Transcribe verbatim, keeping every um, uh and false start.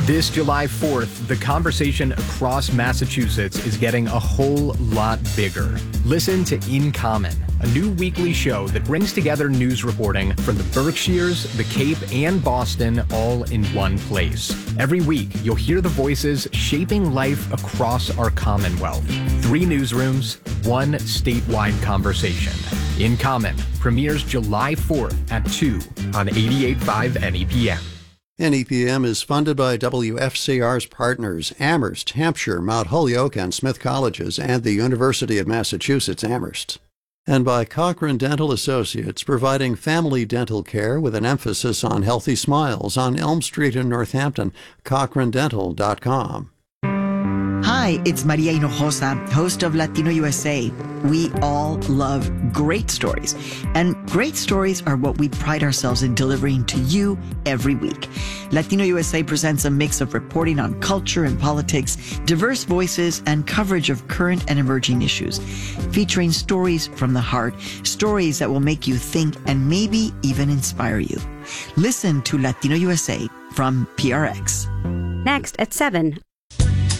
This July fourth, the conversation across Massachusetts is getting a whole lot bigger. Listen to In Common, a new weekly show that brings together news reporting from the Berkshires, the Cape, and Boston all in one place. Every week, you'll hear the voices shaping life across our Commonwealth. Three newsrooms, one statewide conversation. In Common premieres July fourth at two on eighty-eight point five N E P M. N E P M is funded by W F C R's partners, Amherst, Hampshire, Mount Holyoke, and Smith Colleges, and the University of Massachusetts Amherst. And by Cochrane Dental Associates, providing family dental care with an emphasis on healthy smiles on Elm Street in Northampton, cochrane dental dot com. Hi, it's Maria Hinojosa, host of Latino U S A. We all love great stories, and great stories are what we pride ourselves in delivering to you every week. Latino U S A presents a mix of reporting on culture and politics, diverse voices, and coverage of current and emerging issues, featuring stories from the heart, stories that will make you think and maybe even inspire you. Listen to Latino U S A from P R X. Next at seven